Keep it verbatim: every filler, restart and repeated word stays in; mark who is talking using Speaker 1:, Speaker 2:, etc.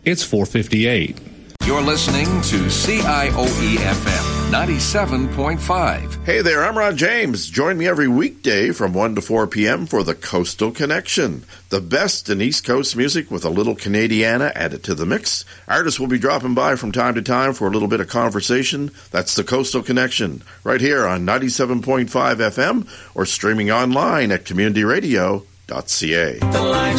Speaker 1: it's four fifty-eight.
Speaker 2: You're listening to C I O E F M ninety-seven point five.
Speaker 3: Hey there, I'm Ron James. Join me every weekday from one to four p.m. for the Coastal Connection. The best in East Coast music with a little Canadiana added to the mix. Artists will be dropping by from time to time for a little bit of conversation. That's the Coastal Connection, right here on ninety-seven point five F M or streaming online at community radio dot c a.
Speaker 4: The light